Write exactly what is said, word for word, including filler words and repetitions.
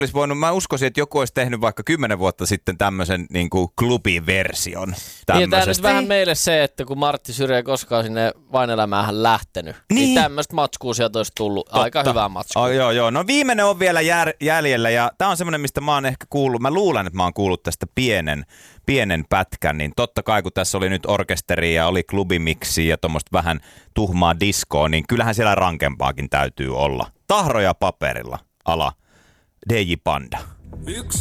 olisi voinut, mä uskoisin, että joku olisi tehnyt vaikka kymmenen vuotta sitten tämmöisen niin kuin klubiversion tämmöisestä. Niin, tämä nyt vähän meille se, että kun Martti Syrjä ei koskaan sinne vain elämäähän lähtenyt, niin, niin tämmöistä matskua sieltä olisi tullut. Totta. Aika hyvää matskua. Oh, joo, joo. No viimeinen on vielä jär, jäljellä ja tää on semmoinen, mistä mä oon ehkä kuullut, mä luulen, että mä oon kuullut tästä pienen, pienen pätkän, niin totta kai kun tässä oli nyt orkesteri ja oli klubimiksi ja tuommoista vähän tuhmaa diskoa, niin kyllähän siellä rankempaakin täytyy olla. Tahroja paperilla, ala D J Panda. Yksi